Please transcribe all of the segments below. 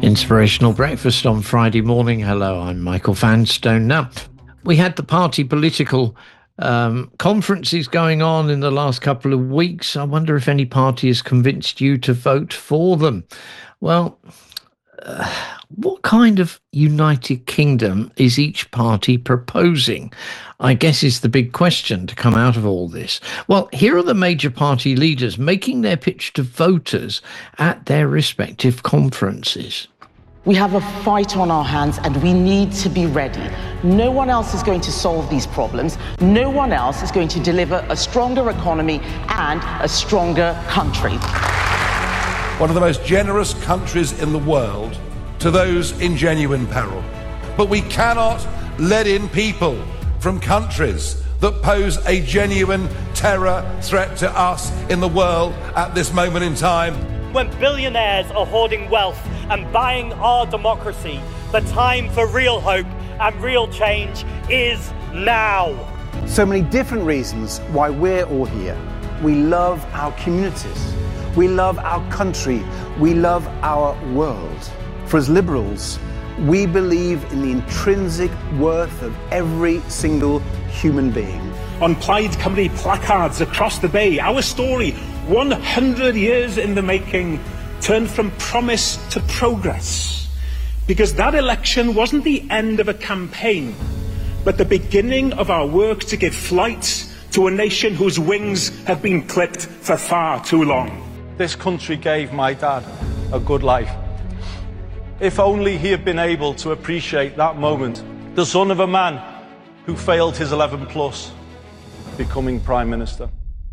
Inspirational breakfast on Friday morning. Hello, I'm Michael Vanstone. Now, we had the party political conferences going on in the last couple of weeks. I wonder if any party has convinced you to vote for them. Well, what kind of United Kingdom is each party proposing? I guess is the big question to come out of all this. Well, here are the major party leaders making their pitch to voters at their respective conferences. We have a fight on our hands and we need to be ready. No one else is going to solve these problems. No one else is going to deliver a stronger economy and a stronger country. One of the most generous countries in the world to those in genuine peril. But we cannot let in people from countries that pose a genuine terror threat to us in the world at this moment in time. When billionaires are hoarding wealth and buying our democracy, the time for real hope and real change is now. So many different reasons why we're all here. We love our communities. We love our country. We love our world. For as Liberals, we believe in the intrinsic worth of every single human being. On Plaid Cymru placards across the bay, our story, 100 years in the making, turned from promise to progress. Because that election wasn't the end of a campaign, but the beginning of our work to give flight to a nation whose wings have been clipped for far too long. This country gave my dad a good life. If only he had been able to appreciate that moment, the son of a man who failed his 11 plus, becoming Prime Minister.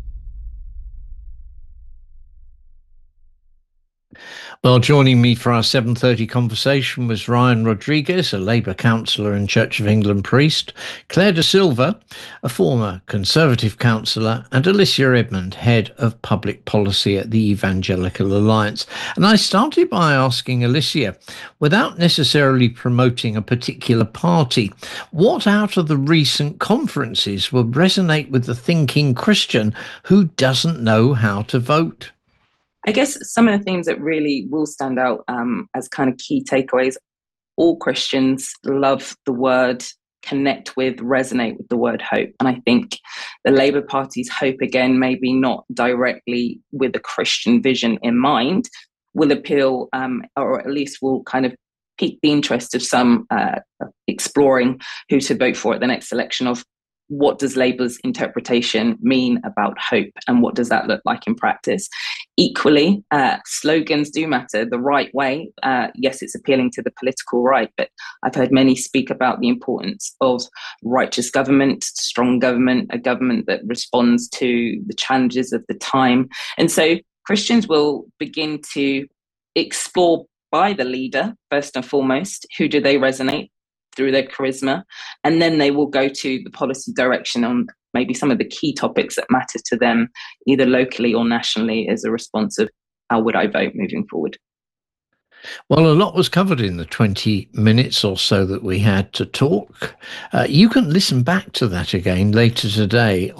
Well, joining me for our 7:30 conversation was Ryan Rodriguez, a Labour councillor and Church of England priest, Claire De Silva, a former Conservative councillor, and Alicia Edmond, head of public policy at the Evangelical Alliance. And I started by asking Alicia, without necessarily promoting a particular party, what out of the recent conferences will resonate with the thinking Christian who doesn't know how to vote? I guess some of the things that really will stand out as kind of key takeaways, all Christians love the word, connect with, resonate with the word hope. And I think the Labour Party's hope, again, maybe not directly with a Christian vision in mind, will appeal or at least will kind of pique the interest of some exploring who to vote for at the next election of what does Labour's interpretation mean about hope and what does that look like in practice? Equally, slogans do matter. The right way, yes, it's appealing to the political right, but I've heard many speak about the importance of righteous government, strong government, a government that responds to the challenges of the time. And so Christians will begin to explore by the leader, first and foremost, who do they resonate through their charisma, and then they will go to the policy direction on maybe some of the key topics that matter to them, either locally or nationally, as a response of how would I vote moving forward. Well, a lot was covered in the 20 minutes or so that we had to talk. You can listen back to that again later today